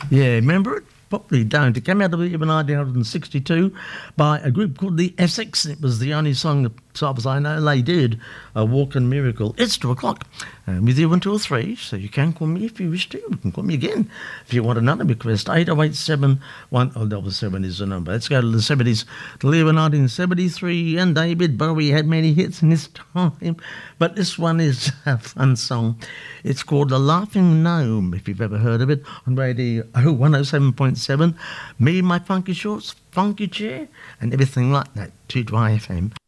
Yeah, remember it? Probably don't. It came out of the year 1962 by a group called the Essex. It was the only song, that, as far as I know, they did, a Walking Miracle. It's 2 o'clock. With you until 3, so you can call me if you wish to. You can call me again if you want another request. 8087 1077 is the number. Let's go to the 70s. To the year 1973, and David Bowie had many hits in his time, but this one is a fun song. It's called The Laughing Gnome, if you've ever heard of it, on Radio 107.7. Me, my funky shorts, funky chair, and everything like that, 2 FM.